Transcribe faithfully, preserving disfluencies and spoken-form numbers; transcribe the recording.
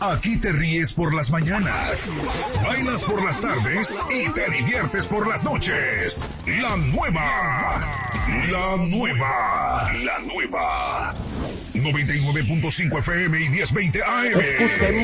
Aquí te ríes por las mañanas, bailas por las tardes y te diviertes por las noches. La nueva, la nueva, la nueva. noventa y nueve punto cinco F M y diez veinte A M. Excusez-moi.